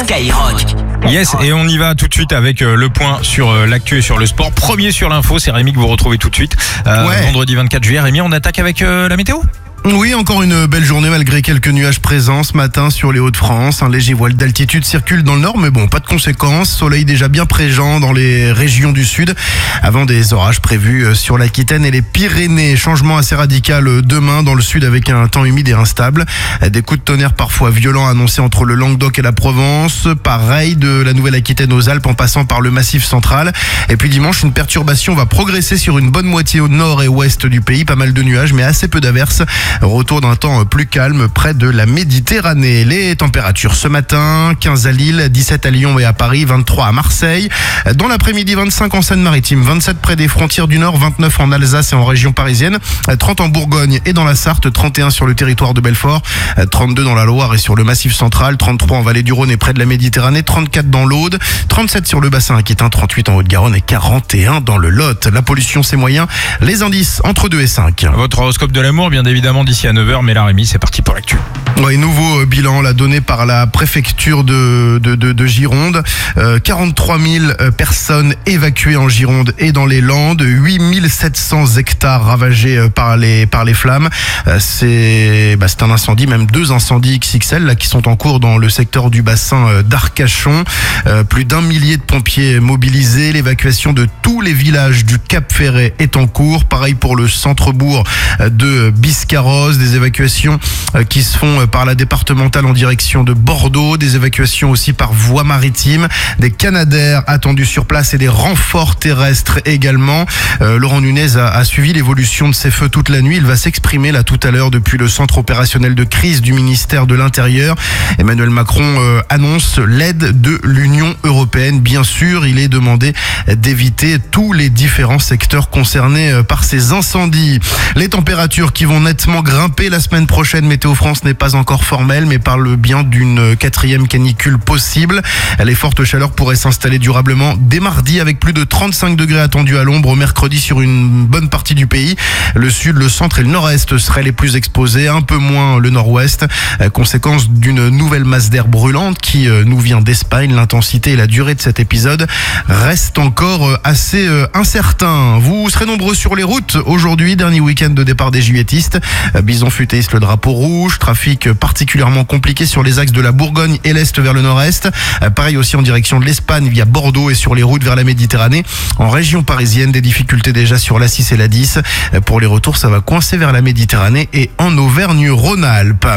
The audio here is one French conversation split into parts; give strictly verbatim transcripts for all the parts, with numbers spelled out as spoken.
Skyrock. Yes, et on y va tout de suite avec euh, le point sur euh, l'actu et sur le sport. Premier sur l'info, c'est Rémi que vous retrouvez tout de suite. Euh, Ouais. Vendredi vingt-quatre juillet, Rémi, on attaque avec euh, la météo ? Oui, encore une belle journée malgré quelques nuages présents ce matin sur les Hauts-de-France. Un léger voile d'altitude circule dans le nord, mais bon, pas de conséquences. Soleil déjà bien présent dans les régions du sud, avant des orages prévus sur l'Aquitaine et les Pyrénées. Changement assez radical demain dans le sud avec un temps humide et instable. Des coups de tonnerre parfois violents annoncés entre le Languedoc et la Provence. Pareil de la Nouvelle-Aquitaine aux Alpes en passant par le Massif central. Et puis dimanche, une perturbation va progresser sur une bonne moitié au nord et ouest du pays. Pas mal de nuages, mais assez peu d'averses. Retour d'un temps plus calme près de la Méditerranée. Les températures ce matin, quinze à Lille, dix-sept à Lyon et à Paris, vingt-trois à Marseille. Dans l'après-midi, vingt-cinq en Seine-Maritime, vingt-sept près des frontières du Nord, vingt-neuf en Alsace et en région parisienne, trente en Bourgogne et dans la Sarthe, trente et un sur le territoire de Belfort, trente-deux dans la Loire et sur le Massif central, trente-trois en vallée du Rhône et près de la Méditerranée, trente-quatre dans l'Aude, trente-sept sur le bassin aquitain, trente-huit en Haute-Garonne et quarante et un dans le Lot. La pollution, c'est moyen. Les indices entre deux et cinq. Votre horoscope de l'amour, bien évidemment, d'ici à neuf heures, mais là, Rémi, c'est parti pour l'actu. Ouais, nouveau bilan là, donné par la préfecture de, de, de, de Gironde. Euh, quarante-trois mille personnes évacuées en Gironde et dans les Landes. huit mille sept cents hectares ravagés par les, par les flammes. Euh, c'est, bah, c'est un incendie, même deux incendies X X L là, qui sont en cours dans le secteur du bassin d'Arcachon. Euh, plus d'un millier de pompiers mobilisés. L'évacuation de tous les villages du Cap Ferret est en cours. Pareil pour le centre-bourg de Biscarrosse. Des évacuations qui se font par la départementale en direction de Bordeaux, des évacuations aussi par voie maritime, des Canadair attendus sur place et des renforts terrestres également. Euh, Laurent Nunez a, a suivi l'évolution de ces feux toute la nuit. Il va s'exprimer là tout à l'heure depuis le centre opérationnel de crise du ministère de l'Intérieur. Emmanuel Macron euh, annonce l'aide de l'Union européenne. Bien sûr, il est demandé d'éviter tous les différents secteurs concernés par ces incendies. Les températures qui vont nettement grimper la semaine prochaine. Météo France n'est pas encore formelle, mais parle bien d'une quatrième canicule possible. Les fortes chaleurs pourraient s'installer durablement dès mardi avec plus de trente-cinq degrés attendus à l'ombre. Mercredi sur une bonne partie du pays. Le sud, le centre et le nord-est seraient les plus exposés, un peu moins le nord-ouest. Conséquence d'une nouvelle masse d'air brûlante qui nous vient d'Espagne. L'intensité et la durée de cet épisode restent encore assez incertains. Vous serez nombreux sur les routes aujourd'hui, dernier week-end de départ des juilletistes. Bison futé hisse le drapeau rouge, trafic particulièrement compliqué sur les axes de la Bourgogne et l'Est vers le Nord-Est. Pareil aussi en direction de l'Espagne via Bordeaux et sur les routes vers la Méditerranée. En région parisienne, des difficultés déjà sur l'A six et l'A dix. Pour les retours, ça va coincer vers la Méditerranée et en Auvergne-Rhône-Alpes.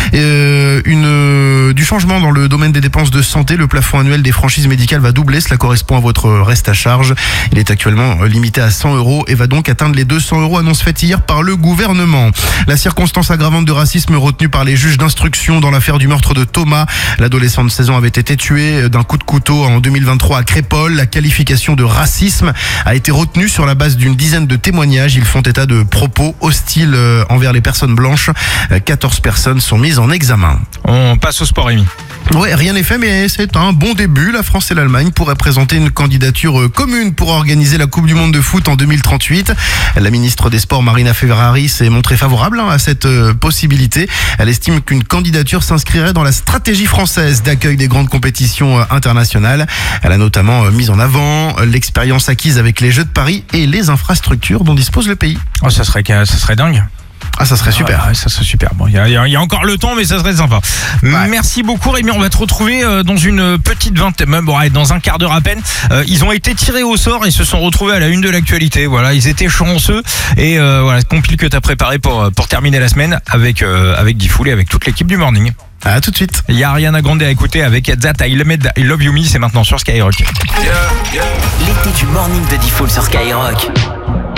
Euh, une, du changement dans le domaine des dépenses de santé, le plafond annuel des franchises médicales va doubler. Cela correspond à votre reste à charge. Il est actuellement limité à cent euros et va donc atteindre les deux cents euros, annonce faite hier par le gouvernement. La circonstance aggravante de racisme retenue par les juges d'instruction dans l'affaire du meurtre de Thomas. L'adolescent de seize ans avait été tué d'un coup de couteau en deux mille vingt-trois à Crépol. La qualification de racisme a été retenue sur la base d'une dizaine de témoignages. Ils font état de propos hostiles envers les personnes blanches. quatorze personnes sont mises en examen. On passe au sport, Rémi. Ouais, rien n'est fait, mais c'est un bon début. La France et l'Allemagne pourraient présenter une candidature commune pour organiser la Coupe du Monde de foot en deux mille trente-huit. La ministre des Sports, Marina Ferrari, s'est montrée favorable à cette possibilité. Elle estime qu'une candidature s'inscrirait dans la stratégie française d'accueil des grandes compétitions internationales. Elle a notamment mis en avant l'expérience acquise avec les Jeux de Paris et les infrastructures dont dispose le pays. Oh, ça serait, ça serait dingue. Ah, ça serait super. Ah, ça serait super. Bon, il y a, y a encore le temps, mais ça serait sympa. Ouais. Merci beaucoup, Rémi. On va te retrouver euh, dans une petite vingtaine, même bon, dans un quart d'heure à peine. Euh, ils ont été tirés au sort et se sont retrouvés à la une de l'actualité. Voilà, ils étaient chanceux et euh, voilà, ce compile que t'as préparé pour pour terminer la semaine avec euh, avec Diffoul et avec toute l'équipe du Morning. À tout de suite. Il y a Ariana Grande à écouter avec That I Love You Me, c'est maintenant sur Skyrock. Yeah, yeah. L'été du Morning de Diffoul sur Skyrock.